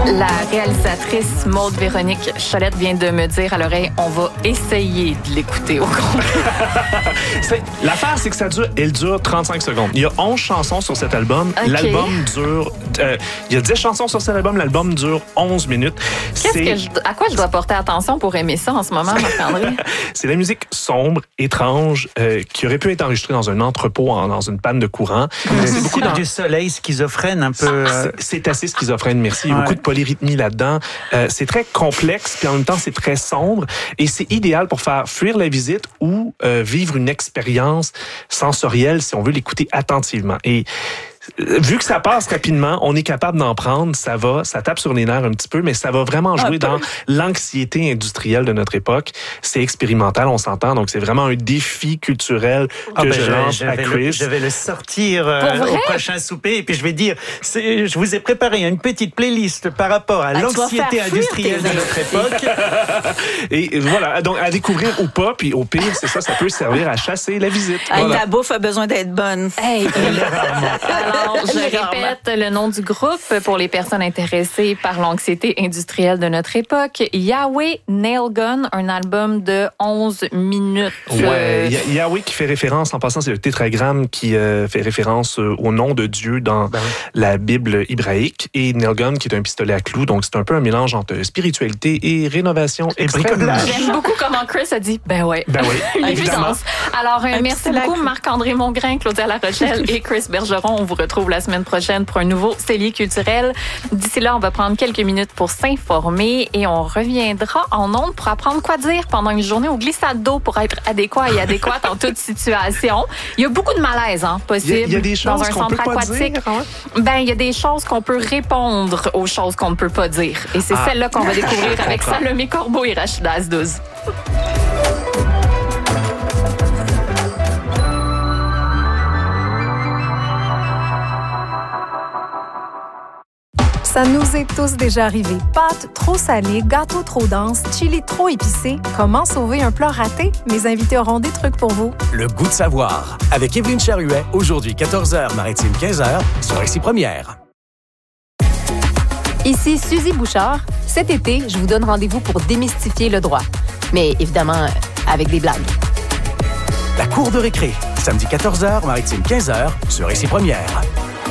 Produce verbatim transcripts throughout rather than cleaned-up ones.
La réalisatrice Maude Véronique Cholette vient de me dire à l'oreille, on va essayer de l'écouter au complet. c'est, l'affaire, c'est que ça dure, elle dure trente-cinq secondes. Il y a onze chansons sur cet album. Okay. L'album dure... Euh, il y a dix chansons sur cet album. L'album dure onze minutes. Qu'est-ce c'est... que je, à quoi je dois porter attention pour aimer ça en ce moment, Marc-André? C'est la musique sombre, étrange, euh, qui aurait pu être enregistrée dans un entrepôt, en, dans une panne de courant. Mmh. C'est beaucoup dans... du soleil schizophrène, un peu... C'est, c'est assez schizophrène, merci. Il y a ouais. beaucoup de polyrythmie là-dedans. Euh, c'est très complexe, puis en même temps, c'est très sombre. Et c'est idéal pour faire fuir la visite ou euh, vivre une expérience sensorielle si on veut l'écouter attentivement. Et vu que ça passe rapidement, on est capable d'en prendre, ça va, ça tape sur les nerfs un petit peu, mais ça va vraiment jouer dans l'anxiété industrielle de notre époque. C'est expérimental, on s'entend, donc c'est vraiment un défi culturel que ah ben je, je lance je à vais Chris. Le, je vais le sortir euh, au prochain souper et puis je vais dire, c'est, je vous ai préparé une petite playlist par rapport à ah, l'anxiété industrielle de notre époque. Et voilà, donc à découvrir ou pas, puis au pire, c'est ça, ça peut servir à chasser la visite. Hey, voilà. Ta bouffe a besoin d'être bonne. Hey, alors, je répète le nom du groupe pour les personnes intéressées par l'anxiété industrielle de notre époque. Yahweh Nail Gun, un album de onze minutes. Ouais, Yahweh qui fait référence, en passant, c'est le tétragramme qui euh, fait référence au nom de Dieu dans ben. la Bible hébraïque. Et Nail Gun qui est un pistolet à clous. Donc, c'est un peu un mélange entre spiritualité et rénovation et bricolage. J'aime beaucoup comment Chris a dit, ben ouais. Ben oui, évidemment. Alors, euh, merci beaucoup Marc-André Mongrain, Claudia Larochelle et Chris Bergeron. On vous retrouve la semaine prochaine pour un nouveau Cellier culturel. D'ici là, on va prendre quelques minutes pour s'informer et on reviendra en ondes pour apprendre quoi dire pendant une journée au glissade d'eau pour être adéquat et adéquate en toute situation. Il y a beaucoup de malaise hein, possible il y a, il y a des choses dans un qu'on centre peut pas aquatique. Dire, hein? Ben, il y a des choses qu'on peut répondre aux choses qu'on ne peut pas dire. Et c'est ah. celle-là qu'on va découvrir avec Salomé Corbeau et Rachida Azdouz. Ça nous est tous déjà arrivé. Pâtes trop salées, gâteaux trop denses, chili trop épicé. Comment sauver un plat raté? Mes invités auront des trucs pour vous. Le goût de savoir. Avec Évelyne Charuet, aujourd'hui quatorze heures, Maritime quinze heures, sur Ici Première. Ici Suzy Bouchard. Cet été, je vous donne rendez-vous pour démystifier le droit. Mais évidemment, avec des blagues. La cour de récré. Samedi quatorze heures, Maritime quinze heures, sur Ici Première.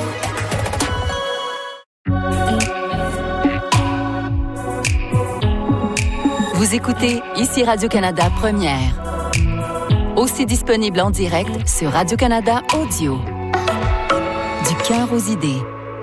Vous écoutez Ici Radio-Canada Première. Aussi disponible en direct sur Radio-Canada Audio. Du cœur aux idées.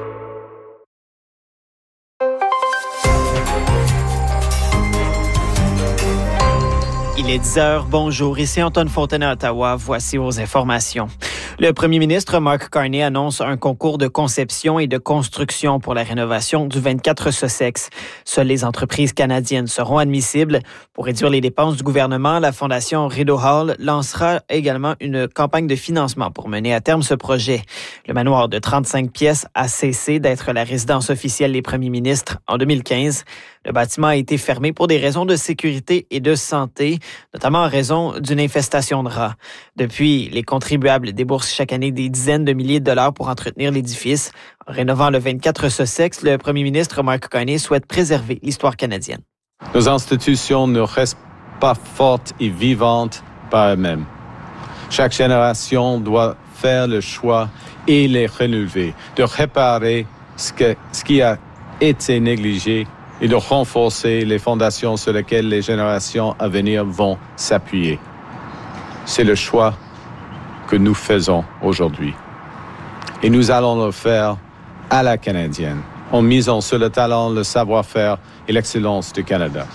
Il est dix heures, bonjour, ici Antoine Fontaine à Ottawa, voici vos informations. Le premier ministre Mark Carney annonce un concours de conception et de construction pour la rénovation du vingt-quatre Sussex. Seules les entreprises canadiennes seront admissibles. Pour réduire les dépenses du gouvernement, la Fondation Rideau Hall lancera également une campagne de financement pour mener à terme ce projet. Le manoir de trente-cinq pièces a cessé d'être la résidence officielle des premiers ministres en deux mille quinze. Le bâtiment a été fermé pour des raisons de sécurité et de santé, notamment en raison d'une infestation de rats. Depuis, les contribuables déboursent chaque année des dizaines de milliers de dollars pour entretenir l'édifice. En rénovant le vingt-quatre Sussex, le premier ministre Mark Carney souhaite préserver l'histoire canadienne. Nos institutions ne restent pas fortes et vivantes par elles-mêmes. Chaque génération doit faire le choix et les renouveler, de réparer ce, que, ce qui a été négligé et de renforcer les fondations sur lesquelles les générations à venir vont s'appuyer. C'est le choix que nous faisons aujourd'hui. Et nous allons le faire à la canadienne, en misant sur le talent, le savoir-faire et l'excellence du Canada.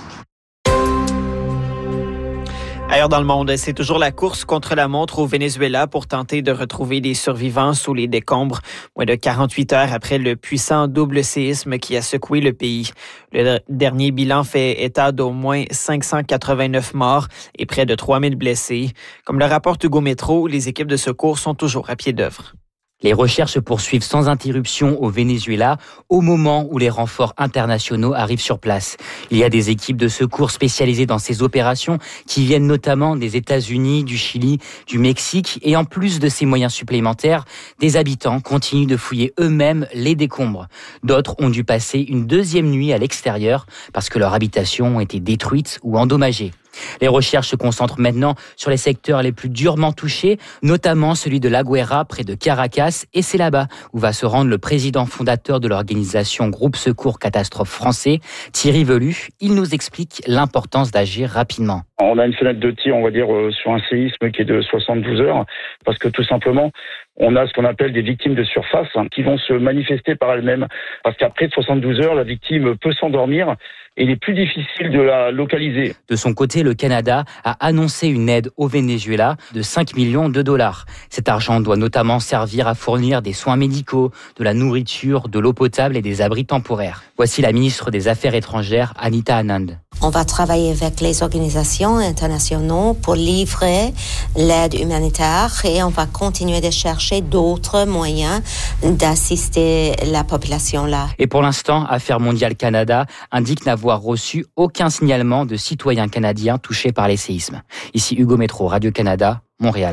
Ailleurs dans le monde, c'est toujours la course contre la montre au Venezuela pour tenter de retrouver des survivants sous les décombres, moins de quarante-huit heures après le puissant double séisme qui a secoué le pays. Le dernier bilan fait état d'au moins cinq cent quatre-vingt-neuf morts et près de trois mille blessés. Comme le rapporte Hugo Métro, les équipes de secours sont toujours à pied d'œuvre. Les recherches se poursuivent sans interruption au Venezuela au moment où les renforts internationaux arrivent sur place. Il y a des équipes de secours spécialisées dans ces opérations qui viennent notamment des États-Unis, du Chili, du Mexique et en plus de ces moyens supplémentaires, des habitants continuent de fouiller eux-mêmes les décombres. D'autres ont dû passer une deuxième nuit à l'extérieur parce que leur habitation a été détruite ou endommagée. Les recherches se concentrent maintenant sur les secteurs les plus durement touchés, notamment celui de La Guaira, près de Caracas, et c'est là-bas où va se rendre le président fondateur de l'organisation Groupe Secours Catastrophe français, Thierry Velu. Il nous explique l'importance d'agir rapidement. On a une fenêtre de tir, on va dire, sur un séisme qui est de soixante-douze heures, parce que tout simplement, on a ce qu'on appelle des victimes de surface hein, qui vont se manifester par elles-mêmes. Parce qu'après soixante-douze heures, la victime peut s'endormir et il est plus difficile de la localiser. De son côté, le Canada a annoncé une aide au Venezuela de cinq millions de dollars. Cet argent doit notamment servir à fournir des soins médicaux, de la nourriture, de l'eau potable et des abris temporaires. Voici la ministre des Affaires étrangères, Anita Anand. On va travailler avec les organisations internationales pour livrer l'aide humanitaire et on va continuer de chercher d'autres moyens d'assister la population là. Et pour l'instant, Affaires mondiales Canada indique n'avoir reçu aucun signalement de citoyens canadiens touchés par les séismes. Ici Hugo Métro, Radio-Canada, Montréal.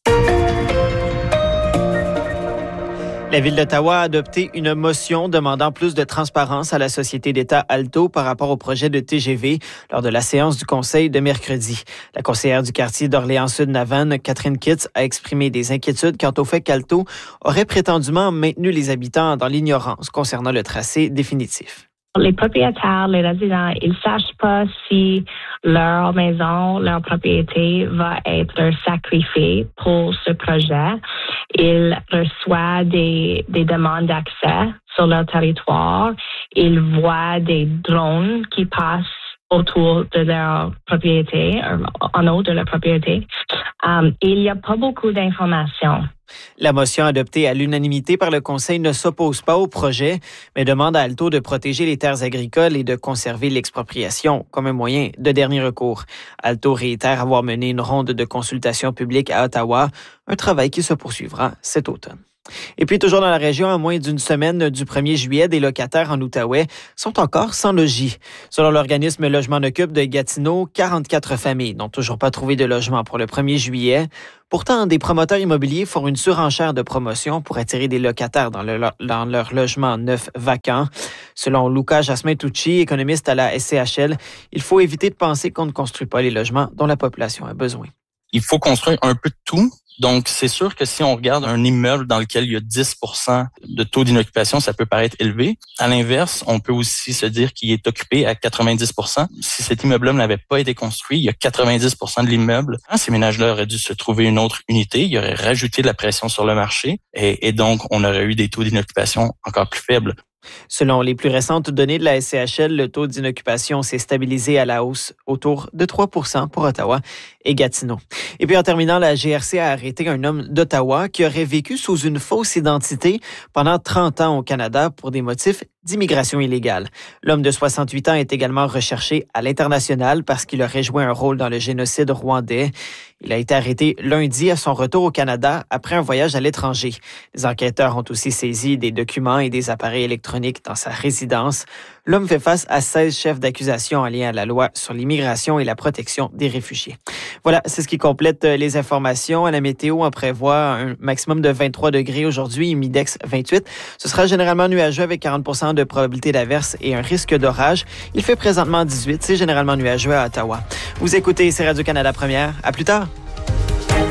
La Ville d'Ottawa a adopté une motion demandant plus de transparence à la Société d'État Alto par rapport au projet de T G V lors de la séance du Conseil de mercredi. La conseillère du quartier d'Orléans-Sud-Navan, Catherine Kitts, a exprimé des inquiétudes quant au fait qu'Alto aurait prétendument maintenu les habitants dans l'ignorance concernant le tracé définitif. Les propriétaires, les résidents, ils ne sachent pas si leur maison, leur propriété va être sacrifiée pour ce projet. Ils reçoivent des, des demandes d'accès sur leur territoire. Ils voient des drones qui passent autour de leur propriété, en haut de leur propriété. Um, il n'y a pas beaucoup d'informations. La motion adoptée à l'unanimité par le Conseil ne s'oppose pas au projet, mais demande à Alto de protéger les terres agricoles et de conserver l'expropriation comme un moyen de dernier recours. Alto réitère avoir mené une ronde de consultation publique à Ottawa, un travail qui se poursuivra cet automne. Et puis, toujours dans la région, à moins d'une semaine du premier juillet, des locataires en Outaouais sont encore sans logis. Selon l'organisme Logement Occupe de Gatineau, quarante-quatre familles n'ont toujours pas trouvé de logement pour le premier juillet. Pourtant, des promoteurs immobiliers font une surenchère de promotion pour attirer des locataires dans, le, dans leur logement neuf vacant. Selon Luca Jasmin-Tucci, économiste à la S C H L, il faut éviter de penser qu'on ne construit pas les logements dont la population a besoin. Il faut construire un peu de tout. Donc, c'est sûr que si on regarde un immeuble dans lequel il y a dix pour cent de taux d'inoccupation, ça peut paraître élevé. À l'inverse, on peut aussi se dire qu'il est occupé à quatre-vingt-dix pour cent. Si cet immeuble-là n'avait pas été construit, il y a quatre-vingt-dix pour cent de l'immeuble. Ces ménages-là auraient dû se trouver une autre unité. Ils auraient rajouté de la pression sur le marché et, et donc, on aurait eu des taux d'inoccupation encore plus faibles. Selon les plus récentes données de la S C H L, le taux d'inoccupation s'est stabilisé à la hausse autour de trois pour cent pour Ottawa et Gatineau. Et puis en terminant, la G R C a arrêté un homme d'Ottawa qui aurait vécu sous une fausse identité pendant trente ans au Canada pour des motifs d'immigration illégale. L'homme de soixante-huit ans est également recherché à l'international parce qu'il aurait joué un rôle dans le génocide rwandais. Il a été arrêté lundi à son retour au Canada après un voyage à l'étranger. Les enquêteurs ont aussi saisi des documents et des appareils électroniques dans sa résidence. L'homme fait face à seize chefs d'accusation en lien à la loi sur l'immigration et la protection des réfugiés. Voilà, c'est ce qui complète les informations. À la météo, on prévoit un maximum de vingt-trois degrés aujourd'hui, Midex vingt-huit. Ce sera généralement nuageux avec quarante pour cent de probabilité d'averse et un risque d'orage. Il fait présentement dix-huit. C'est généralement nuageux à Ottawa. Vous écoutez, c'est Radio-Canada Première. À plus tard.